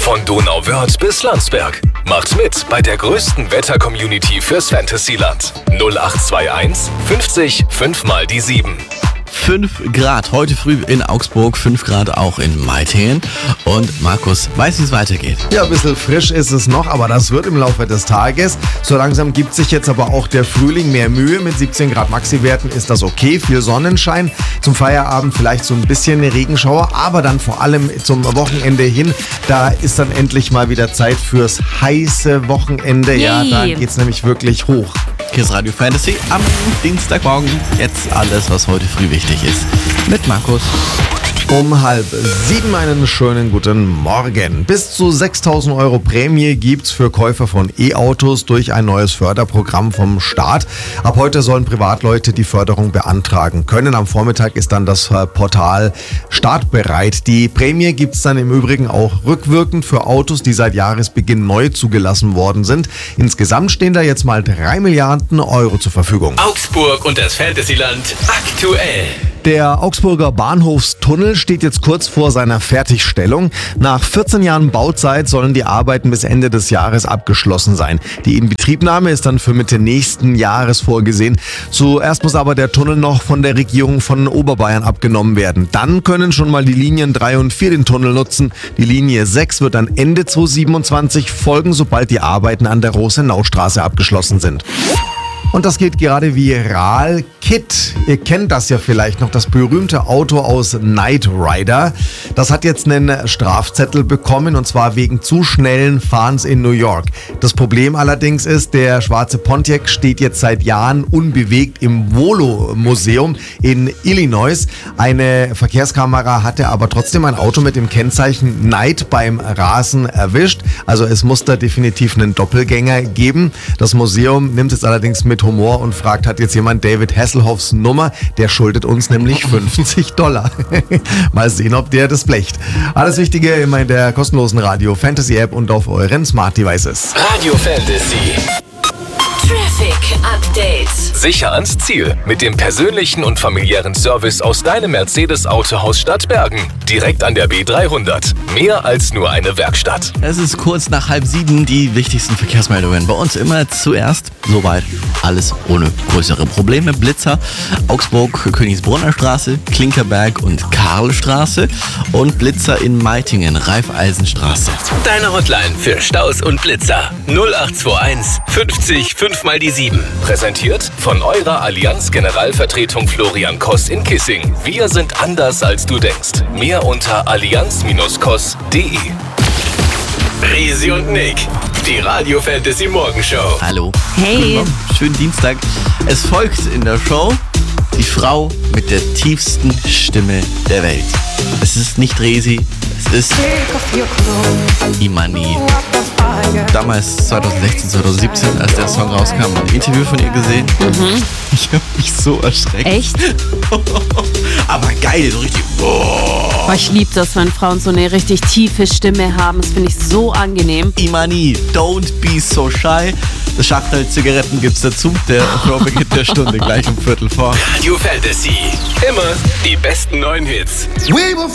Von Donauwörth bis Landsberg. Macht mit bei der größten Wetter-Community fürs Fantasyland. 0821 50 5 mal die 7. 5 Grad heute früh in Augsburg, 5 Grad auch in Meitingen. Und Markus weiß, wie es weitergeht. Ja, ein bisschen frisch ist es noch, aber das wird im Laufe des Tages. So langsam gibt sich jetzt aber auch der Frühling mehr Mühe. Mit 17 Grad Maxi-Werten ist das okay. Viel Sonnenschein. Zum Feierabend vielleicht so ein bisschen eine Regenschauer, aber dann vor allem zum Wochenende hin. Da ist dann endlich mal wieder Zeit fürs heiße Wochenende. Ja, da geht's nämlich wirklich hoch. Hier ist Radio Fantasy am Dienstagmorgen. Jetzt alles, was heute früh wichtig ist. Mit Markus. Um 6:30 einen schönen guten Morgen. Bis zu 6.000 Euro Prämie gibt's für Käufer von E-Autos durch ein neues Förderprogramm vom Staat. Ab heute sollen Privatleute die Förderung beantragen können. Am Vormittag ist dann das Portal startbereit. Die Prämie gibt's dann im Übrigen auch rückwirkend für Autos, die seit Jahresbeginn neu zugelassen worden sind. Insgesamt stehen da jetzt mal 3 Milliarden Euro zur Verfügung. Augsburg und das Fantasyland aktuell. Der Augsburger Bahnhofstunnel steht jetzt kurz vor seiner Fertigstellung. Nach 14 Jahren Bauzeit sollen die Arbeiten bis Ende des Jahres abgeschlossen sein. Die Inbetriebnahme ist dann für Mitte nächsten Jahres vorgesehen. Zuerst muss aber der Tunnel noch von der Regierung von Oberbayern abgenommen werden. Dann können schon mal die Linien 3 und 4 den Tunnel nutzen. Die Linie 6 wird dann Ende 2027 folgen, sobald die Arbeiten an der Rosenaustraße abgeschlossen sind. Und das geht gerade viral. KITT, ihr kennt das ja vielleicht noch, das berühmte Auto aus Knight Rider. Das hat jetzt einen Strafzettel bekommen und zwar wegen zu schnellen Fahrens in New York. Das Problem allerdings ist, der schwarze Pontiac steht jetzt seit Jahren unbewegt im Volo-Museum in Illinois. Eine Verkehrskamera hatte aber trotzdem ein Auto mit dem Kennzeichen Knight beim Rasen erwischt. Also es muss da definitiv einen Doppelgänger geben. Das Museum nimmt es allerdings mit Humor und fragt, hat jetzt jemand David Hasselhoffs Nummer? Der schuldet uns nämlich $50. Mal sehen, ob der das blecht. Alles Wichtige immer in der kostenlosen Radio Fantasy App und auf euren Smart Devices. Radio Fantasy. Traffic Update. Sicher ans Ziel mit dem persönlichen und familiären Service aus deinem Mercedes-Autohaus Stadtbergen. Direkt an der B300. Mehr als nur eine Werkstatt. Es ist kurz nach 6:30, die wichtigsten Verkehrsmeldungen. Bei uns immer zuerst, soweit alles ohne größere Probleme. Blitzer, Augsburg, Königsbrunner Straße, Klinkerberg und Karlstraße und Blitzer in Meitingen, Raiffeisenstraße. Deine Hotline für Staus und Blitzer. 0821 50 5 mal die 7. Präsentiert von eurer Allianz Generalvertretung Florian Koss in Kissing. Wir sind anders als du denkst. Mehr unter allianz-koss.de. Resi und Nick, die Radio Fantasy Morgenshow. Hallo. Hey. Guten Morgen. Schönen Dienstag. Es folgt in der Show die Frau mit der tiefsten Stimme der Welt. Es ist nicht Resi, es ist Imani. Damals 2016, 2017, als der Song rauskam, ein Interview von ihr gesehen. Ich habe mich so erschreckt. Echt? Aber geil, so richtig. Boah, ich liebe das, wenn Frauen so eine richtig tiefe Stimme haben. Das finde ich so angenehm. Imani, don't be so shy. Das Schachtel Zigaretten gibt's dazu. Der Throwback-Hit der Stunde gleich um 15:15. Radio Fantasy. Immer die besten neuen Hits. We were